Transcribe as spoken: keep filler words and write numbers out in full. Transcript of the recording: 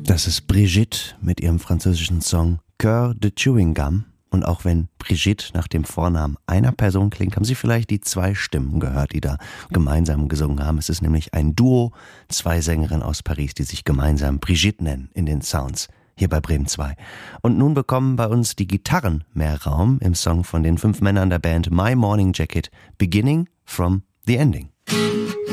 Das ist Brigitte mit ihrem französischen Song Cœur de Chewing Gum. Und auch wenn Brigitte nach dem Vornamen einer Person klingt, haben Sie vielleicht die zwei Stimmen gehört, die da gemeinsam gesungen haben. Es ist nämlich ein Duo, zwei Sängerinnen aus Paris, die sich gemeinsam Brigitte nennen in den Sounds hier bei Bremen zwei. Und nun bekommen bei uns die Gitarren mehr Raum im Song von den fünf Männern der Band My Morning Jacket, Beginning from the Ending.